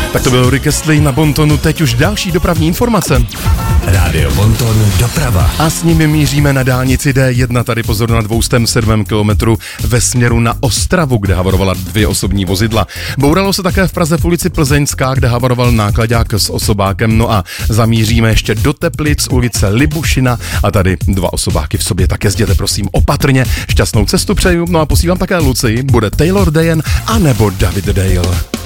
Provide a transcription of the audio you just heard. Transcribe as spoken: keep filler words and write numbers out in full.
Tak to byl Rick Astley na Bontonu, teď už další dopravní informace. Rádio Bonton doprava. A s nimi míříme na dálnici D jedna, tady pozor na dvě stě sedm kilometrů ve směru na Ostravu, kde havarovala dvě osobní vozidla. Bouralo se také v Praze v ulici Plzeňská, kde havaroval náklaďák s osobákem, no a zamíříme ještě do Teplic, ulice Libušina a tady dva osobáky v sobě, tak jezděte prosím opatrně, šťastnou cestu přeju, no a posílám také Lucii, bude Taylor Dayen a nebo David Dale.